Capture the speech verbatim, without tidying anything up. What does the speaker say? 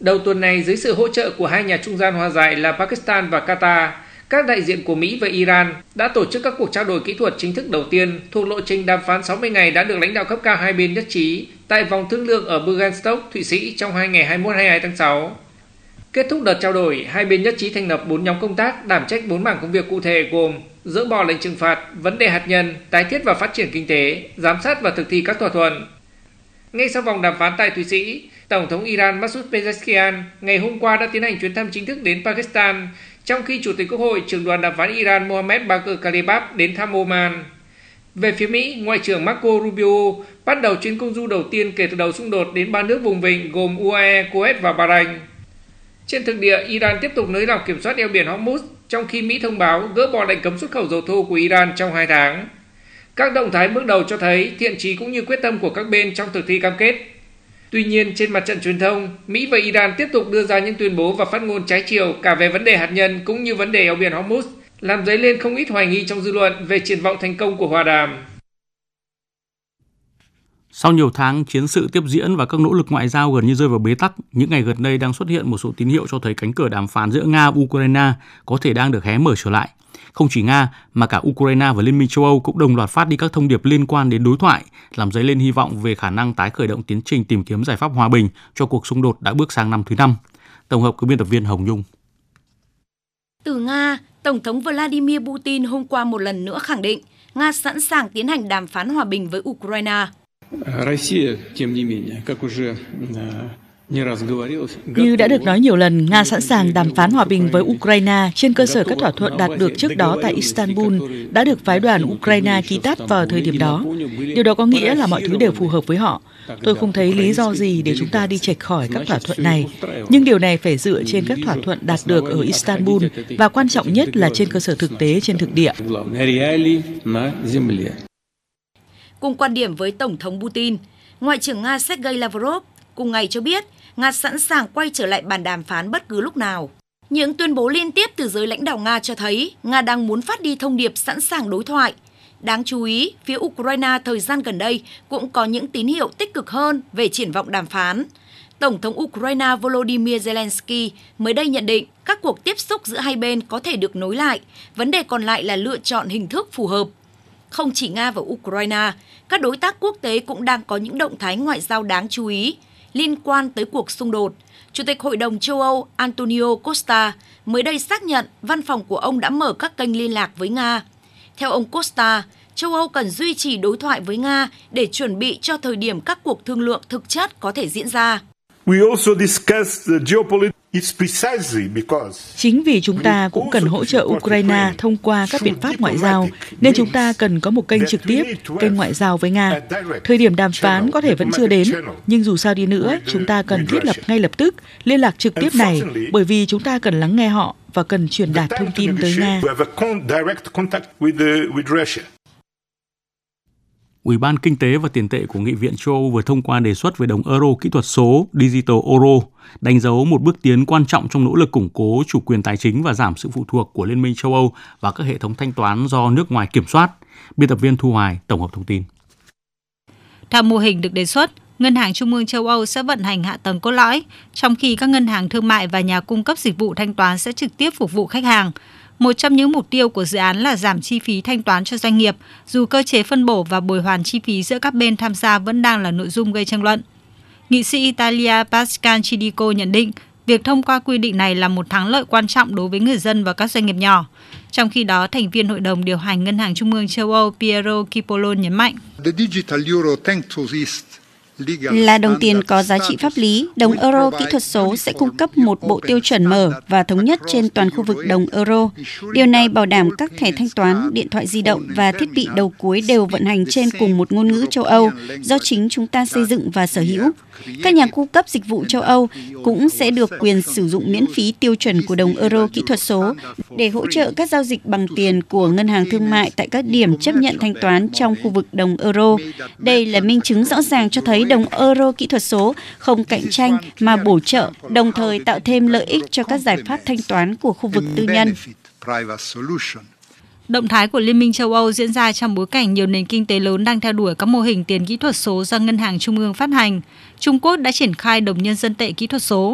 Đầu tuần này, dưới sự hỗ trợ của hai nhà trung gian hòa giải là Pakistan và Qatar, các đại diện của Mỹ và Iran đã tổ chức các cuộc trao đổi kỹ thuật chính thức đầu tiên thuộc lộ trình đàm phán sáu mươi ngày đã được lãnh đạo cấp cao hai bên nhất trí tại vòng thương lượng ở Bergenstock, Thụy Sĩ trong hai ngày hai mươi mốt đến hai mươi hai tháng sáu. Kết thúc đợt trao đổi, hai bên nhất trí thành lập bốn nhóm công tác đảm trách bốn mảng công việc cụ thể gồm dỡ bỏ lệnh trừng phạt, vấn đề hạt nhân, tái thiết và phát triển kinh tế, giám sát và thực thi các thỏa thuận. Ngay sau vòng đàm phán tại Thụy Sĩ, Tổng thống Iran Masoud Pezeshkian ngày hôm qua đã tiến hành chuyến thăm chính thức đến Pakistan, trong khi Chủ tịch Quốc hội, trưởng đoàn đàm phán Iran Mohammad Bagher Khalibaf đến thăm Oman. Về phía Mỹ, Ngoại trưởng Marco Rubio bắt đầu chuyến công du đầu tiên kể từ đầu xung đột đến ba nước vùng vịnh gồm u a e, Kuwait và Bahrain. Trên thực địa, Iran tiếp tục nới lỏng kiểm soát eo biển Hormuz, trong khi Mỹ thông báo gỡ bỏ lệnh cấm xuất khẩu dầu thô của Iran trong hai tháng. Các động thái bước đầu cho thấy thiện chí cũng như quyết tâm của các bên trong thực thi cam kết. Tuy nhiên, trên mặt trận truyền thông, Mỹ và Iran tiếp tục đưa ra những tuyên bố và phát ngôn trái chiều cả về vấn đề hạt nhân cũng như vấn đề eo biển Hormuz, làm dấy lên không ít hoài nghi trong dư luận về triển vọng thành công của hòa đàm. Sau nhiều tháng chiến sự tiếp diễn và các nỗ lực ngoại giao gần như rơi vào bế tắc, những ngày gần đây đang xuất hiện một số tín hiệu cho thấy cánh cửa đàm phán giữa Nga và Ukraine có thể đang được hé mở trở lại. Không chỉ Nga, mà cả Ukraine và Liên minh châu Âu cũng đồng loạt phát đi các thông điệp liên quan đến đối thoại, làm dấy lên hy vọng về khả năng tái khởi động tiến trình tìm kiếm giải pháp hòa bình cho cuộc xung đột đã bước sang năm thứ năm. Tổng hợp của biên tập viên Hồng Nhung. Từ Nga, Tổng thống Vladimir Putin hôm qua một lần nữa khẳng định Nga sẵn sàng tiến hành đàm phán hòa bình với Ukraine. Như đã được nói nhiều lần, Nga sẵn sàng đàm phán hòa bình với Ukraine trên cơ sở các thỏa thuận đạt được trước đó tại Istanbul đã được phái đoàn Ukraine ký tắt vào thời điểm đó. Điều đó có nghĩa là mọi thứ đều phù hợp với họ. Tôi không thấy lý do gì để chúng ta đi chệch khỏi các thỏa thuận này, nhưng điều này phải dựa trên các thỏa thuận đạt được ở Istanbul và quan trọng nhất là trên cơ sở thực tế trên thực địa. Cùng quan điểm với Tổng thống Putin, Ngoại trưởng Nga Sergei Lavrov cùng ngày cho biết Nga sẵn sàng quay trở lại bàn đàm phán bất cứ lúc nào. Những tuyên bố liên tiếp từ giới lãnh đạo Nga cho thấy Nga đang muốn phát đi thông điệp sẵn sàng đối thoại. Đáng chú ý, phía Ukraine thời gian gần đây cũng có những tín hiệu tích cực hơn về triển vọng đàm phán. Tổng thống Ukraine Volodymyr Zelensky mới đây nhận định các cuộc tiếp xúc giữa hai bên có thể được nối lại, vấn đề còn lại là lựa chọn hình thức phù hợp. Không chỉ Nga và Ukraine, các đối tác quốc tế cũng đang có những động thái ngoại giao đáng chú ý liên quan tới cuộc xung đột. Chủ tịch Hội đồng châu Âu Antonio Costa mới đây xác nhận văn phòng của ông đã mở các kênh liên lạc với Nga. Theo ông Costa, châu Âu cần duy trì đối thoại với Nga để chuẩn bị cho thời điểm các cuộc thương lượng thực chất có thể diễn ra. Chính vì chúng ta cũng cần hỗ trợ Ukraine thông qua các biện pháp ngoại giao, nên chúng ta cần có một kênh trực tiếp, kênh ngoại giao với Nga. Thời điểm đàm phán có thể vẫn chưa đến, nhưng dù sao đi nữa, chúng ta cần thiết lập ngay lập tức liên lạc trực tiếp này, bởi vì chúng ta cần lắng nghe họ và cần truyền đạt thông tin tới Nga. Ủy ban Kinh tế và Tiền tệ của Nghị viện châu Âu vừa thông qua đề xuất về đồng euro kỹ thuật số Digital Euro, đánh dấu một bước tiến quan trọng trong nỗ lực củng cố chủ quyền tài chính và giảm sự phụ thuộc của Liên minh châu Âu vào các hệ thống thanh toán do nước ngoài kiểm soát. Biên tập viên Thu Hoài tổng hợp thông tin. Theo mô hình được đề xuất, Ngân hàng Trung ương châu Âu sẽ vận hành hạ tầng cốt lõi, trong khi các ngân hàng thương mại và nhà cung cấp dịch vụ thanh toán sẽ trực tiếp phục vụ khách hàng. Một trong những mục tiêu của dự án là giảm chi phí thanh toán cho doanh nghiệp, dù cơ chế phân bổ và bồi hoàn chi phí giữa các bên tham gia vẫn đang là nội dung gây tranh luận. Nghị sĩ Italia Pascal Cidico nhận định, việc thông qua quy định này là một thắng lợi quan trọng đối với người dân và các doanh nghiệp nhỏ. Trong khi đó, thành viên Hội đồng điều hành Ngân hàng Trung ương châu Âu Piero Cipollone nhấn mạnh. Là đồng tiền có giá trị pháp lý, đồng euro kỹ thuật số sẽ cung cấp một bộ tiêu chuẩn mở và thống nhất trên toàn khu vực đồng euro. Điều này bảo đảm các thẻ thanh toán, điện thoại di động và thiết bị đầu cuối đều vận hành trên cùng một ngôn ngữ châu Âu do chính chúng ta xây dựng và sở hữu. Các nhà cung cấp dịch vụ châu Âu cũng sẽ được quyền sử dụng miễn phí tiêu chuẩn của đồng euro kỹ thuật số để hỗ trợ các giao dịch bằng tiền của ngân hàng thương mại tại các điểm chấp nhận thanh toán trong khu vực đồng euro. Đây là minh chứng rõ ràng cho thấy đồng euro kỹ thuật số không cạnh tranh mà bổ trợ, đồng thời tạo thêm lợi ích cho các giải pháp thanh toán của khu vực tư nhân. Động thái của Liên minh châu Âu diễn ra trong bối cảnh nhiều nền kinh tế lớn đang theo đuổi các mô hình tiền kỹ thuật số do Ngân hàng Trung ương phát hành. Trung Quốc đã triển khai đồng nhân dân tệ kỹ thuật số.